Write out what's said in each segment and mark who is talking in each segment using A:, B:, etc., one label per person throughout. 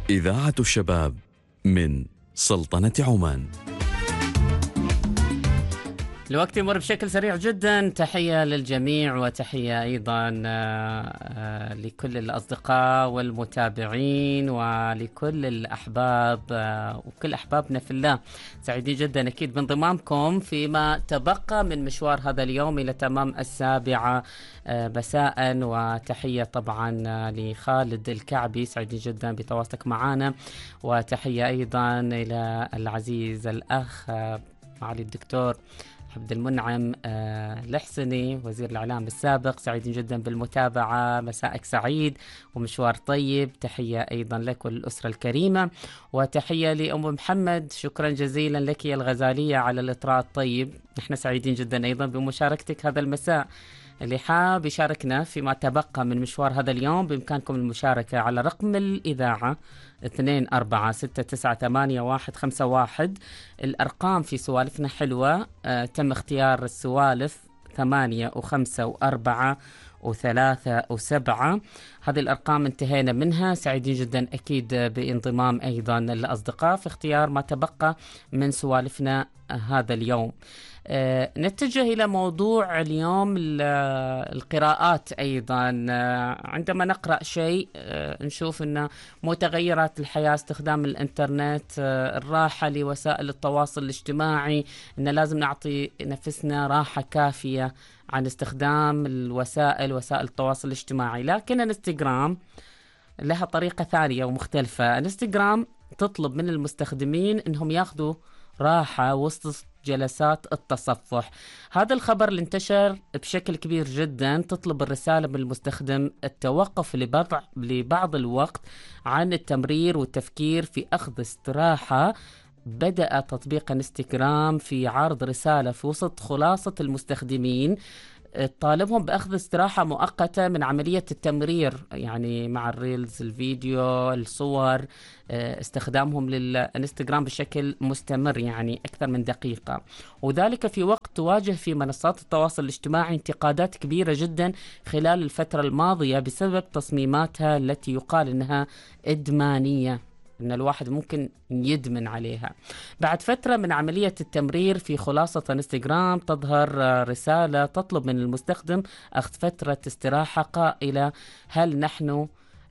A: إذاعة الشباب من سلطنة عمان.
B: الوقت يمر بشكل سريع جدا. تحية للجميع وتحية أيضا لكل الأصدقاء والمتابعين ولكل الأحباب وكل أحبابنا في الله. سعيدين جدا أكيد بانضمامكم فيما تبقى من مشوار هذا اليوم إلى تمام 7 مساء. وتحية طبعا لخالد الكعبي، سعيدين جدا بتواصلك معنا. وتحية أيضا إلى العزيز الأخ معالي الدكتور عبد المنعم الحسني وزير الإعلام السابق، سعيدين جدا بالمتابعة. مساءك سعيد ومشوار طيب. تحية أيضا لك وللأسرة الكريمة، وتحية لأم محمد، شكرا جزيلا لك يا الغزالية على الإطراء الطيب. نحن سعيدين جدا أيضا بمشاركتك هذا المساء. اللي حاب يشاركنا فيما تبقى من مشوار هذا اليوم بإمكانكم المشاركة على رقم الإذاعة 2469988151. الأرقام في سوالفنا حلوة. تم اختيار السوالف 8 و5 و4 و3 و7. هذه الأرقام انتهينا منها. سعيدين جدا أكيد بانضمام أيضا الأصدقاء في اختيار ما تبقى من سوالفنا هذا اليوم. نتجه إلى موضوع اليوم، القراءات. أيضا عندما نقرأ شيء نشوف أن متغيرات الحياة، استخدام الإنترنت، الراحة لوسائل التواصل الاجتماعي، أن لازم نعطي نفسنا راحة كافية عن استخدام وسائل التواصل الاجتماعي. لكن الانستغرام لها طريقة ثانية ومختلفة. الانستغرام تطلب من المستخدمين أنهم ياخذوا راحة وسط جلسات التصفح. هذا الخبر اللي انتشر بشكل كبير جدا. تطلب الرسالة من المستخدم التوقف لبعض الوقت عن التمرير والتفكير في أخذ استراحة. بدأ تطبيق انستغرام في عرض رسالة في وسط خلاصة المستخدمين طالبهم بأخذ استراحة مؤقتة من عملية التمرير، يعني مع الريلز، الفيديو، الصور، استخدامهم للإنستغرام بشكل مستمر، يعني أكثر من دقيقة. وذلك في وقت تواجه في منصات التواصل الاجتماعي انتقادات كبيرة جدا خلال الفترة الماضية بسبب تصميماتها التي يقال أنها إدمانية، إن الواحد ممكن يدمن عليها. بعد فترة من عملية التمرير في خلاصة انستغرام تظهر رسالة تطلب من المستخدم أخذ فترة استراحة قائلة: هل نحن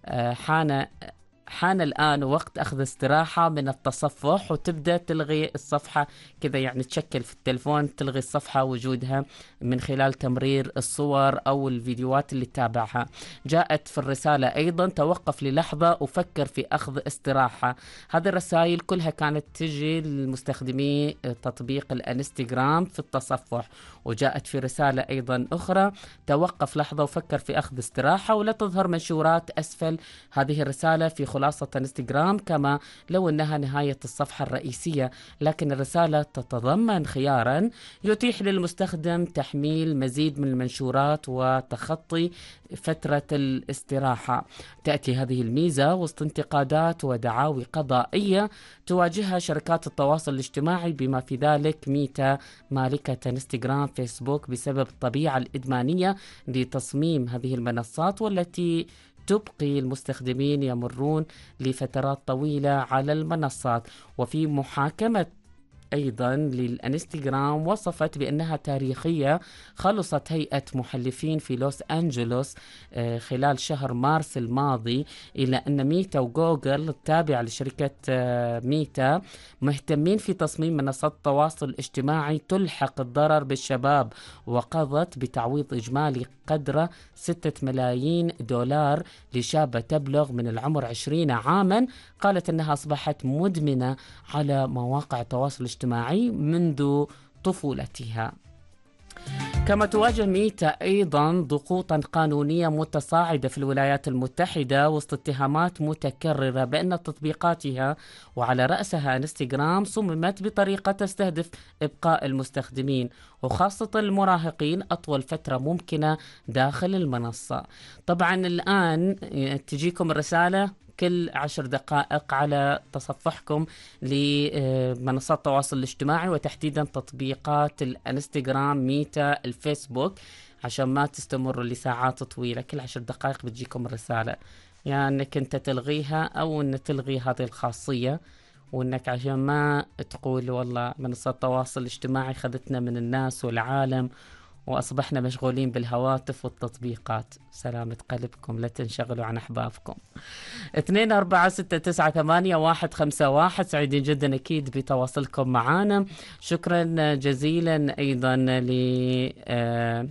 B: حان الآن وقت أخذ استراحة من التصفح. وتبدأ تلغي الصفحة كذا، يعني تشكل في التلفون تلغي الصفحة وجودها من خلال تمرير الصور أو الفيديوهات اللي تتابعها. جاءت في الرسالة أيضا: توقف للحظة وفكر في أخذ استراحة. هذه الرسائل كلها كانت تجي للمستخدمي تطبيق الانستغرام في التصفح. وجاءت في رسالة أيضا أخرى: توقف لحظة وفكر في أخذ استراحة. ولا تظهر منشورات أسفل هذه الرسالة في خلاصة انستغرام كما لو أنها نهاية الصفحة الرئيسية، لكن الرسالة تتضمن خيارا يتيح للمستخدم تحميل مزيد من المنشورات وتخطي فترة الاستراحة. تأتي هذه الميزة وسط انتقادات ودعاوي قضائية تواجهها شركات التواصل الاجتماعي بما في ذلك ميتا مالكة انستغرام فيسبوك بسبب الطبيعة الإدمانية لتصميم هذه المنصات، والتي تبقي المستخدمين يمرون لفترات طويلة على المنصات. وفي محاكمة أيضا للإنستغرام وصفت بأنها تاريخية. خلصت هيئة محلفين في لوس أنجلوس خلال شهر مارس الماضي إلى أن ميتا وجوجل التابعة لشركة ميتا مهتمين في تصميم منصات التواصل الاجتماعي تلحق الضرر بالشباب، وقضت بتعويض إجمالي قدره 6 ملايين دولار لشابة تبلغ من العمر 20 عاما. قالت أنها أصبحت مدمنة على مواقع التواصل الاجتماعي منذ طفولتها. كما تواجه ميتا أيضا ضغوطا قانونية متصاعدة في الولايات المتحدة وسط اتهامات متكررة بأن تطبيقاتها وعلى رأسها انستغرام صممت بطريقة تستهدف إبقاء المستخدمين وخاصة المراهقين أطول فترة ممكنة داخل المنصة. طبعا الآن تجيكم الرسالة كل 10 دقائق على تصفحكم لمنصات التواصل الاجتماعي وتحديدا تطبيقات الانستغرام، ميتا، الفيسبوك، عشان ما تستمروا لساعات طويلة. كل 10 دقائق بتجيكم الرسالة. يا انك انت تلغيها او ان تلغي هذه الخاصية، وانك عشان ما تقول والله منصات التواصل الاجتماعي خذتنا من الناس والعالم واصبحنا مشغولين بالهواتف والتطبيقات. سلامة قلبكم، لا تنشغلوا عن احبابكم. 2466881151. سعيدين جدا اكيد بتواصلكم معنا. شكرا جزيلا ايضا ل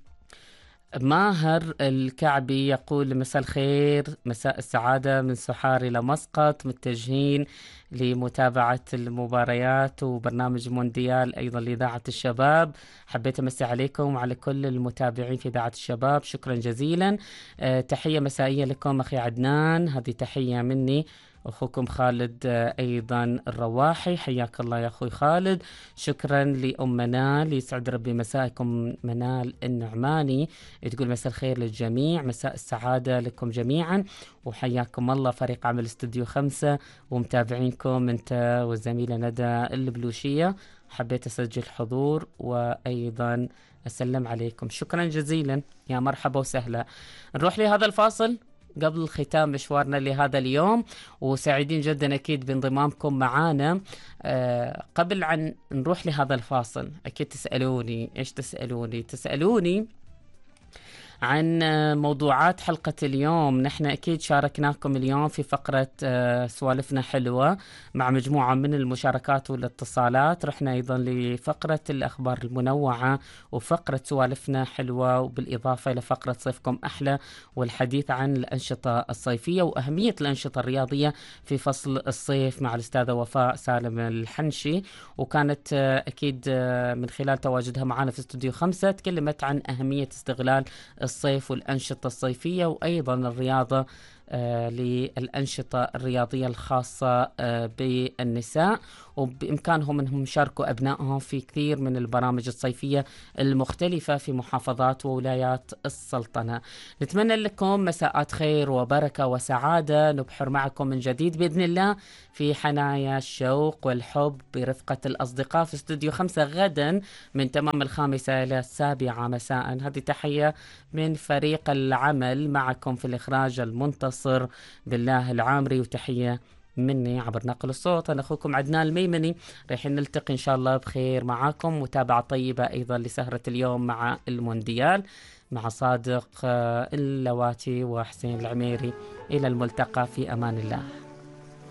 B: ماهر الكعبي، يقول مساء الخير، مساء السعادة من سحار إلى مسقط، متجهين لمتابعة المباريات وبرنامج مونديال أيضا لإذاعة الشباب. حبيت أمسي عليكم وعلى كل المتابعين في إذاعة الشباب، شكرا جزيلا. تحية مسائية لكم أخي عدنان، هذه تحية مني. أخوكم خالد أيضا الرواحي، حياك الله يا أخوي خالد. شكرا لأم منال، يسعد ربي مساءكم. منال النعماني تقول مساء الخير للجميع، مساء السعادة لكم جميعا، وحياكم الله فريق عمل استوديو 5 ومتابعينكم انت والزميلة ندى البلوشية. حبيت أسجل حضور وأيضا أسلم عليكم، شكرا جزيلا، يا مرحبا وسهلا. نروح لهذا الفاصل قبل ختام مشوارنا لهذا اليوم، وسعيدين جدا أكيد بانضمامكم معنا. قبل عن نروح لهذا الفاصل، أكيد تسألوني إيش تسألوني عن موضوعات حلقة اليوم. نحن أكيد شاركناكم اليوم في فقرة سوالفنا حلوة مع مجموعة من المشاركات والاتصالات. رحنا أيضا لفقرة الأخبار المنوعة وفقرة سوالفنا حلوة، وبالإضافة إلى فقرة صيفكم أحلى والحديث عن الأنشطة الصيفية وأهمية الأنشطة الرياضية في فصل الصيف مع الأستاذة وفاء سالم الحنشي. وكانت أكيد من خلال تواجدها معنا في استوديو 5 تكلمت عن أهمية استغلال الصيف والأنشطة الصيفية، وأيضا الرياضة للأنشطة الرياضية الخاصة بالنساء، وبإمكانهم أنهم يشاركوا أبنائهم في كثير من البرامج الصيفية المختلفة في محافظات وولايات السلطنة. نتمنى لكم مساءات خير وبركة وسعادة، نبحر معكم من جديد بإذن الله في حنايا الشوق والحب برفقة الأصدقاء في استوديو 5 غدا من تمام 5 إلى 7 مساء. هذه تحية من فريق العمل معكم في الإخراج المنتصر بالله العامري، وتحية مني عبر نقل الصوت أنا أخوكم عدنان الميمني. راح نلتقي إن شاء الله بخير معاكم، متابعة طيبة أيضا لسهرة اليوم مع المونديال مع صادق اللواتي وحسين العميري. إلى الملتقى، في أمان الله.